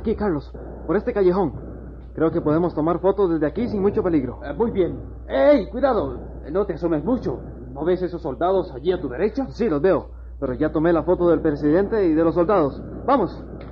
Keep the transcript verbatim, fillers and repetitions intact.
Aquí, Carlos, por este callejón. Creo que podemos tomar fotos desde aquí sin mucho peligro. Eh, muy bien. ¡Ey, cuidado! No te asomes mucho. ¿No ves esos soldados allí a tu derecha? Sí, los veo. Pero ya tomé la foto del presidente y de los soldados. ¡Vamos!